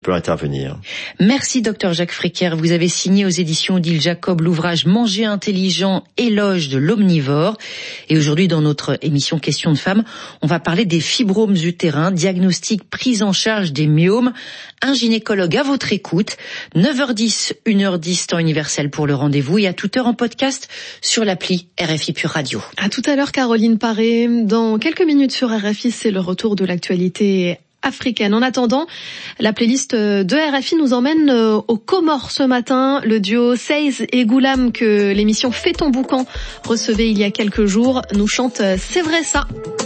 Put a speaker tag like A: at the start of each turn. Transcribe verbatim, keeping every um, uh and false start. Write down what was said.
A: peut intervenir.
B: Merci docteur Jacques Frecker. Vous avez signé aux éditions Odile Jacob l'ouvrage Manger intelligent, éloge de l'omnivore. Et aujourd'hui, dans notre émission Questions de femmes, on va parler des fibromes utérins, diagnostic, prise en charge des myomes. Un gynécologue à votre écoute. neuf heures dix, une heure dix, temps universel pour le rendez-vous et à toute heure en podcast sur l'appli R F I Pure Radio.
C: À tout à l'heure, Caroline Paré. Dans quelques minutes sur R F I, c'est le retour de l'actualité africaine. En attendant, la playlist de R F I nous emmène aux Comores ce matin. Le duo Seiz et Goulam que l'émission Fais ton boucan recevait il y a quelques jours nous chante C'est vrai ça.